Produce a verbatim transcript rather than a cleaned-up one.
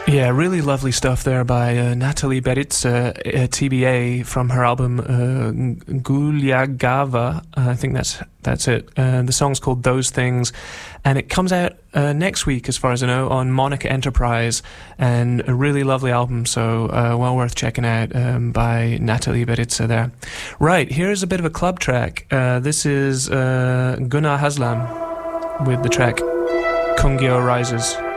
Yeah, really lovely stuff there by uh, Natalie Beritza, uh, T B A, from her album uh, Gulyagava. Uh, I think that's that's it. Uh, the song's called Those Things, and it comes out uh, next week, as far as I know, on Monica Enterprise, and a really lovely album, so uh, well worth checking out um, by Natalie Beritza there. Right, here's a bit of a club track. Uh, this is uh, Gunnar Haslam with the track Kungyo Rises.